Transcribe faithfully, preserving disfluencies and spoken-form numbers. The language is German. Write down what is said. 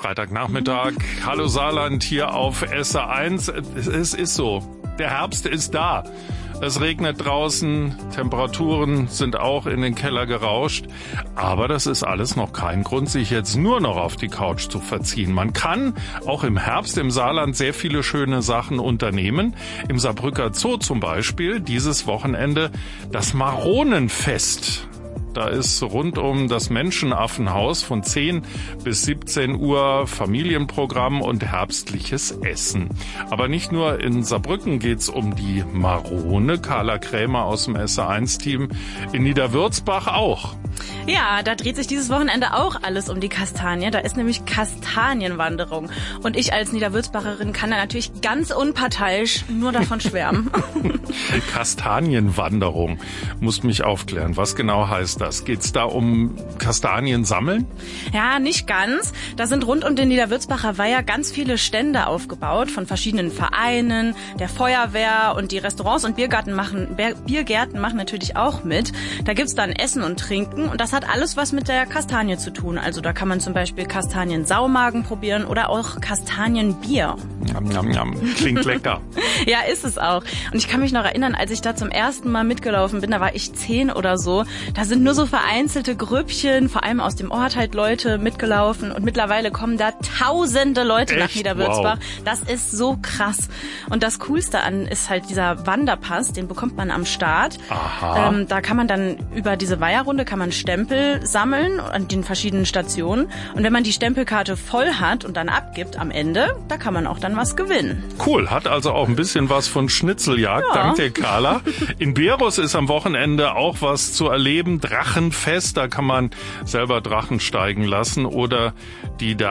Freitagnachmittag. Hallo Saarland hier auf S R eins. Es ist so, der Herbst ist da. Es regnet draußen, Temperaturen sind auch in den Keller gerauscht. Aber das ist alles noch kein Grund, sich jetzt nur noch auf die Couch zu verziehen. Man kann auch im Herbst im Saarland sehr viele schöne Sachen unternehmen. Im Saarbrücker Zoo zum Beispiel dieses Wochenende das Maronenfest. Da ist rund um das Menschenaffenhaus von zehn bis siebzehn Uhr Familienprogramm und herbstliches Essen. Aber nicht nur in Saarbrücken geht's um die Marone. Carla Krämer aus dem S R eins Team in Niederwürzbach auch. Ja, da dreht sich dieses Wochenende auch alles um die Kastanie. Da ist nämlich Kastanienwanderung. Und ich als Niederwürzbacherin kann da natürlich ganz unparteiisch nur davon schwärmen. Kastanienwanderung. Muss mich aufklären. Was genau heißt das? Geht's da um Kastanien sammeln? Ja, nicht ganz. Da sind rund um den Niederwürzbacher Weiher ganz viele Stände aufgebaut von verschiedenen Vereinen, der Feuerwehr, und die Restaurants und Biergärten machen, Biergärten machen natürlich auch mit. Da gibt's dann Essen und Trinken. Und das hat alles was mit der Kastanie zu tun. Also da kann man zum Beispiel Kastanien-Saumagen probieren oder auch Kastanienbier. Njam, njam, njam. Klingt lecker. Ja, ist es auch. Und ich kann mich noch erinnern, als ich da zum ersten Mal mitgelaufen bin, da war ich zehn oder so. Da sind nur so vereinzelte Grüppchen, vor allem aus dem Ort halt Leute mitgelaufen. Und mittlerweile kommen da tausende Leute Echt? nach Niederwürzbach. Wow. Das ist so krass. Und das Coolste an ist halt dieser Wanderpass, den bekommt man am Start. Aha. Ähm, da kann man dann über diese Weiherrunde kann man Stempel sammeln an den verschiedenen Stationen. Und wenn man die Stempelkarte voll hat und dann abgibt am Ende, da kann man auch dann was gewinnen. Cool, hat also auch ein bisschen was von Schnitzeljagd. Ja. Dank dir, Carla. In Berus ist am Wochenende auch was zu erleben. Drachenfest, da kann man selber Drachen steigen lassen oder die der